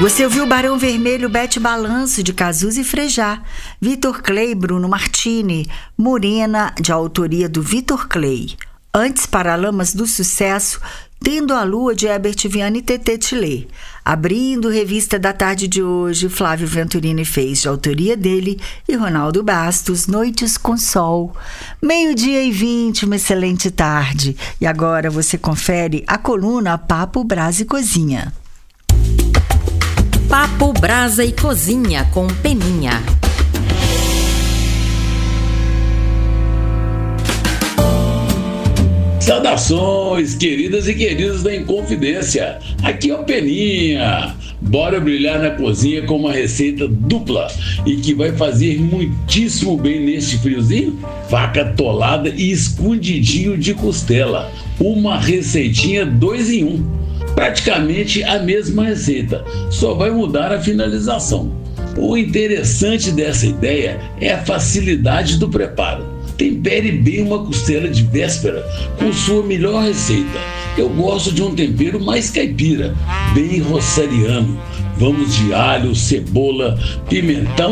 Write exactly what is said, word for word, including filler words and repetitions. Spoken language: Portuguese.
Você ouviu Barão Vermelho, Bete Balanço, de Cazuza e Frejá, Vitor Clay, Bruno Martini, Morena, de autoria do Vitor Clay. Antes, Paralamas do Sucesso, Tendo a Lua, de Herbert Viana e Tetê Tillet. Abrindo Revista da Tarde de hoje, Flávio Venturini fez, de autoria dele, e Ronaldo Bastos, Noites com Sol. Meio-dia e vinte, uma excelente tarde. E agora você confere a coluna Papo Brasa e Cozinha. Papo Brasa e Cozinha com Peninha. Saudações, queridas e queridos da Inconfidência. Aqui é o Peninha. Bora brilhar na cozinha com uma receita dupla e que vai fazer muitíssimo bem neste friozinho? Vaca atolada e escondidinho de costela. Uma receitinha dois em um. Praticamente a mesma receita, só vai mudar a finalização. O interessante dessa ideia é a facilidade do preparo. Tempere bem uma costela de véspera com sua melhor receita. Eu gosto de um tempero mais caipira, bem roçariano. Vamos de alho, cebola, pimentão